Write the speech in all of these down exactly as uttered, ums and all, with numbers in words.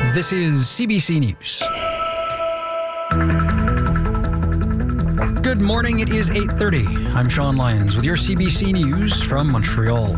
This is C B C News. Good morning, it is eight thirty. I'm Sean Lyons with your C B C News from Montreal.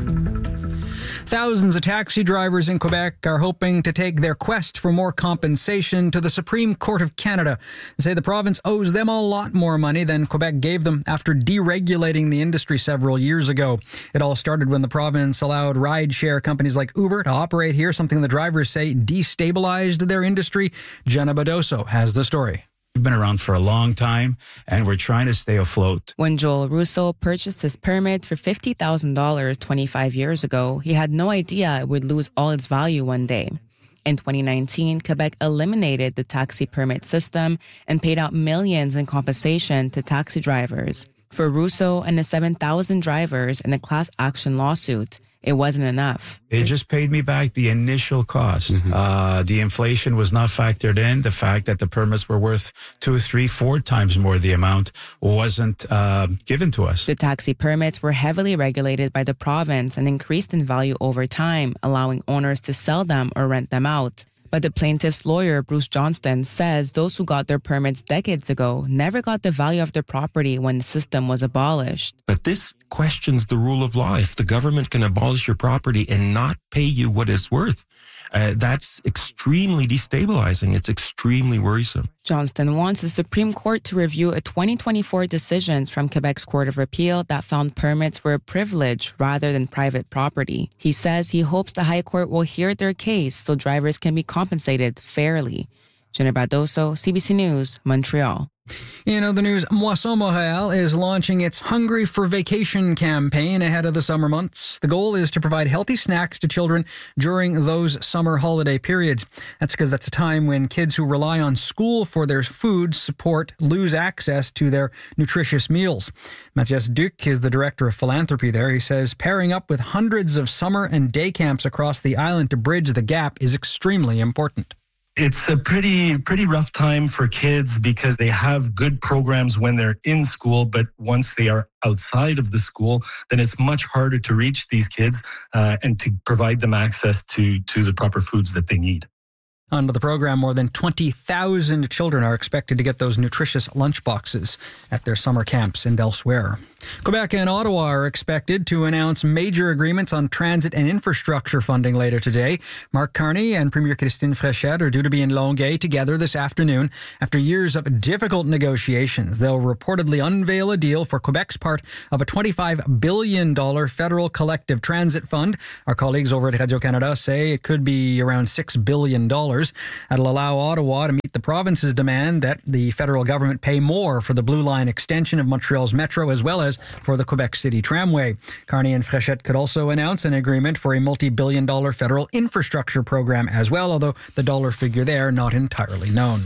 Thousands of taxi drivers in Quebec are hoping to take their quest for more compensation to the Supreme Court of Canada. They say the province owes them a lot more money than Quebec gave them after deregulating the industry several years ago. It all started when the province allowed rideshare companies like Uber to operate here, something the drivers say destabilized their industry. Jenna Badoso has the story. We've been around for a long time, and we're trying to stay afloat. When Joel Russo purchased his permit for fifty thousand dollars twenty-five years ago, he had no idea it would lose all its value one day. In twenty nineteen, Quebec eliminated the taxi permit system and paid out millions in compensation to taxi drivers. For Russo and the seven thousand drivers in a class action lawsuit, it wasn't enough. It just paid me back the initial cost. Mm-hmm. Uh, the inflation was not factored in. The fact that the permits were worth two, three, four times more the amount wasn't uh, given to us. The taxi permits were heavily regulated by the province and increased in value over time, allowing owners to sell them or rent them out. But the plaintiff's lawyer, Bruce Johnston, says those who got their permits decades ago never got the value of their property when the system was abolished. But this questions the rule of law. If the government can abolish your property and not pay you what it's worth, uh, that's extremely destabilizing. It's extremely worrisome. Johnston wants the Supreme Court to review a twenty twenty-four decision from Quebec's Court of Appeal that found permits were a privilege rather than private property. He says he hopes the High Court will hear their case so drivers can be compensated fairly. Jenna Badoso, C B C News, Montreal. In other news, Moisson Montréal is launching its Hungry for Vacation campaign ahead of the summer months. The goal is to provide healthy snacks to children during those summer holiday periods. That's because that's a time when kids who rely on school for their food support lose access to their nutritious meals. Mathias Duc is the director of philanthropy there. He says pairing up with hundreds of summer and day camps across the island to bridge the gap is extremely important. It's a pretty pretty rough time for kids because they have good programs when they're in school, but once they are outside of the school, then it's much harder to reach these kids uh, and to provide them access to, to the proper foods that they need. Under the program, more than twenty thousand children are expected to get those nutritious lunchboxes at their summer camps and elsewhere. Quebec and Ottawa are expected to announce major agreements on transit and infrastructure funding later today. Mark Carney and Premier Christine Fréchette are due to be in Longueuil together this afternoon. After years of difficult negotiations, they'll reportedly unveil a deal for Quebec's part of a twenty-five billion dollars federal collective transit fund. Our colleagues over at Radio-Canada say it could be around six billion dollars. That'll allow Ottawa to meet the province's demand that the federal government pay more for the Blue Line extension of Montreal's metro as well as for the Quebec City Tramway. Carney and Fréchette could also announce an agreement for a multi-billion dollar federal infrastructure program as well, although the dollar figure there not entirely known.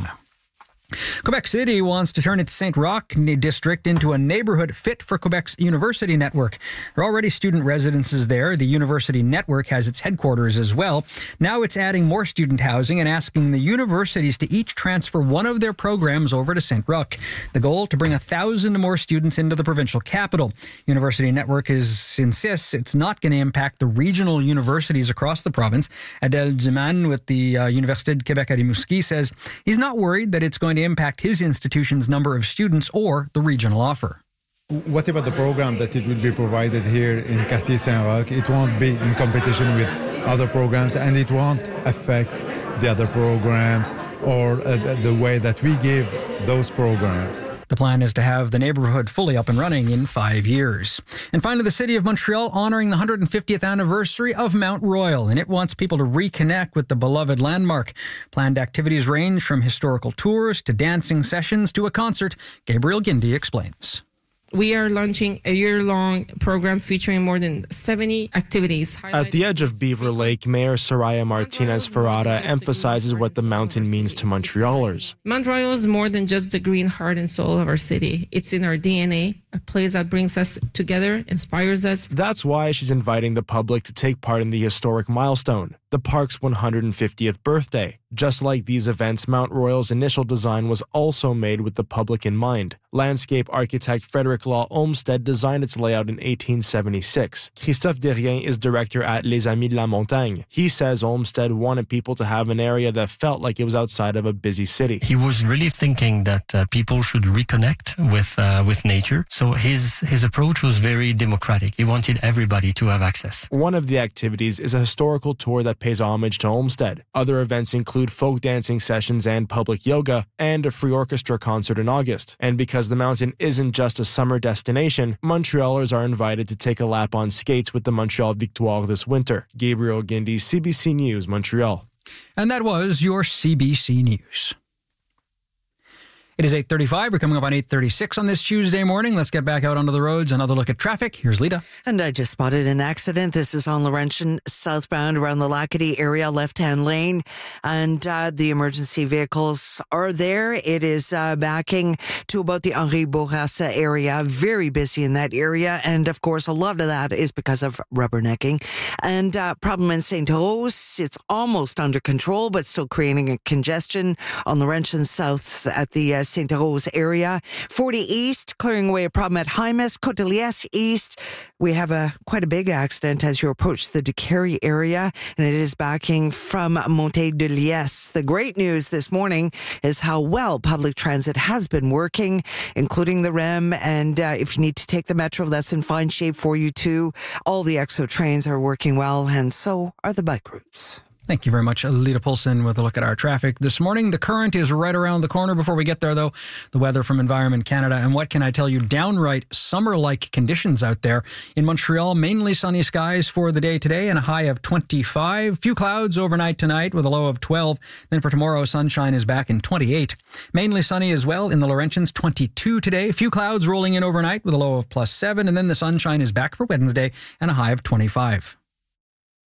Quebec City wants to turn its Saint Roch district into a neighborhood fit for Quebec's university network. There are already student residences there. The university network has its headquarters as well. Now it's adding more student housing and asking the universities to each transfer one of their programs over to Saint Roch. The goal, to bring a thousand more students into the provincial capital. University network is, insists it's not going to impact the regional universities across the province. Adèle Duman with the uh, Université de Québec à Rimouski says he's not worried that it's going to impact his institution's number of students or the regional offer. Whatever the program that it will be provided here in Quartier Saint-Roch, it won't be in competition with other programs and it won't affect the other programs or uh, the way that we give those programs. The plan is to have the neighborhood fully up and running in five years. And finally, the City of Montreal honoring the one hundred fiftieth anniversary of Mount Royal, and it wants people to reconnect with the beloved landmark. Planned activities range from historical tours to dancing sessions to a concert. Gabriel Gindi explains. We are launching a year-long program featuring more than seventy activities. At the edge of Beaver Lake, Mayor Soraya Martinez Ferrada emphasizes what the mountain means to Montrealers. Mount Royal is more than just the green heart and soul of our city. It's in our D N A. a place that brings us together, inspires us. That's why she's inviting the public to take part in the historic milestone, the park's one hundred fiftieth birthday. Just like these events, Mount Royal's initial design was also made with the public in mind. Landscape architect Frederick Law Olmsted designed its layout in eighteen seventy-six. Christophe Derrien is director at Les Amis de la Montagne. He says Olmsted wanted people to have an area that felt like it was outside of a busy city. He was really thinking that uh, people should reconnect with uh, with nature. So his his approach was very democratic. He wanted everybody to have access. One of the activities is a historical tour that pays homage to Olmsted. Other events include folk dancing sessions and public yoga, and a free orchestra concert in August. And because the mountain isn't just a summer destination, Montrealers are invited to take a lap on skates with the Montreal Victoire this winter. Gabriel Guindy, C B C News, Montreal. And that was your C B C News. It is eight thirty-five. We're coming up on eight thirty-six on this Tuesday morning. Let's get back out onto the roads. Another look at traffic. Here's Lita. And I just spotted an accident. This is on Laurentian southbound around the Lacadie area, left-hand lane. And uh, the emergency vehicles are there. It is uh, backing to about the Henri Bourassa area. Very busy in that area. And, of course, a lot of that is because of rubbernecking. And uh, problem in Saint Rose. It's almost under control, but still creating a congestion on Laurentian south at the uh, Saint Rose area. forty East, clearing away a problem at Hymas. Côte de Liesse East, we have a quite a big accident as you approach the Décarie area, and it is backing from Montée de Liesse. The great news this morning is how well public transit has been working, including the R E M, and uh, if you need to take the metro, that's in fine shape for you too. All the Exo trains are working well, and so are the bike routes. Thank you very much, Lita Poulsen, with a look at our traffic this morning. The current is right around the corner. Before we get there, though, the weather from Environment Canada. And what can I tell you? Downright summer-like conditions out there. In Montreal, mainly sunny skies for the day today and a high of twenty-five. Few clouds overnight tonight with a low of twelve. Then for tomorrow, sunshine is back in twenty-eight. Mainly sunny as well in the Laurentians, twenty-two today. Few clouds rolling in overnight with a low of plus seven. And then the sunshine is back for Wednesday and a high of twenty-five.